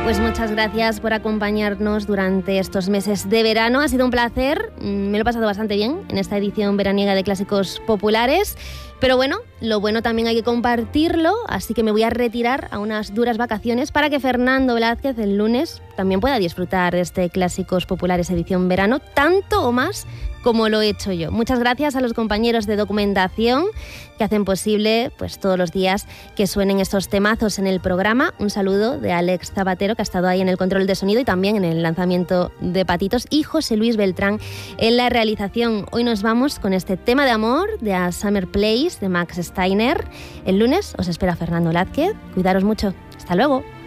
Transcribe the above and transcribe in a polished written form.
Pues muchas gracias por acompañarnos durante estos meses de verano. Ha sido un placer, me lo he pasado bastante bien en esta edición veraniega de Clásicos Populares. Pero bueno, lo bueno también hay que compartirlo, así que me voy a retirar a unas duras vacaciones para que Fernando Blázquez el lunes también pueda disfrutar de este Clásicos Populares edición verano, tanto o más como lo he hecho yo. Muchas gracias a los compañeros de documentación que hacen posible pues todos los días que suenen estos temazos en el programa. Un saludo de Alex Zapatero, que ha estado ahí en el control de sonido y también en el lanzamiento de Patitos, y José Luis Beltrán en la realización. Hoy nos vamos con este tema de amor de A Summer Place de Max Steiner. El lunes os espera Fernando Blázquez. Cuidaros mucho. Hasta luego.